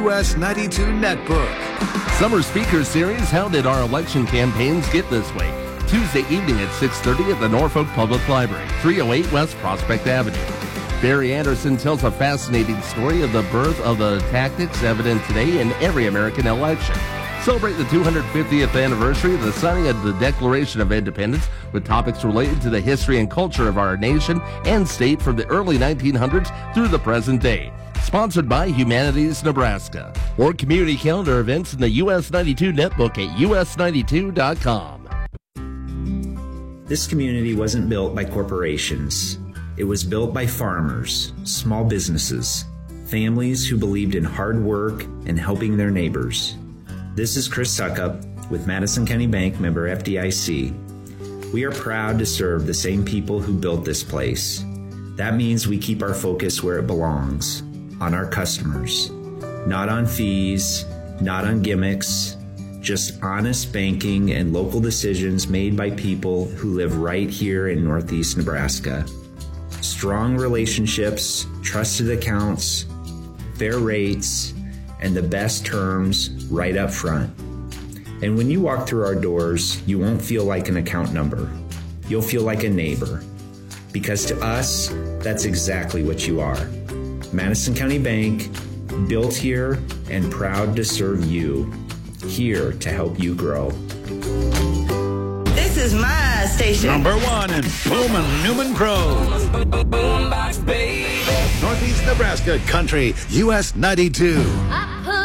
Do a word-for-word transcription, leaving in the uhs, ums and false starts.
U S ninety-two Netbook. Summer Speaker Series. How did our election campaigns get this way? Tuesday evening at six thirty at the Norfolk Public Library, three oh eight West Prospect Avenue. Barry Anderson tells a fascinating story of the birth of the tactics evident today in every American election. Celebrate the two hundred fiftieth anniversary of the signing of the Declaration of Independence with topics related to the history and culture of our nation and state from the early nineteen hundreds through the present day. Sponsored by Humanities Nebraska. More community calendar events in the U S ninety-two Netbook at U S ninety-two dot com. This community wasn't built by corporations. It was built by farmers, small businesses, families who believed in hard work and helping their neighbors. This is Chris Suckup with Madison County Bank, member F D I C. We are proud to serve the same people who built this place. That means we keep our focus where it belongs, on our customers. Not on fees, not on gimmicks, just honest banking and local decisions made by people who live right here in Northeast Nebraska. Strong relationships, trusted accounts, fair rates, and the best terms right up front. And when you walk through our doors, you won't feel like an account number. You'll feel like a neighbor. Because to us, that's exactly what you are. Madison County Bank, built here and proud to serve you. Here to help you grow. This is my station. Number one in Bowman Newman Grove. Northeast Nebraska Country, U S ninety-two.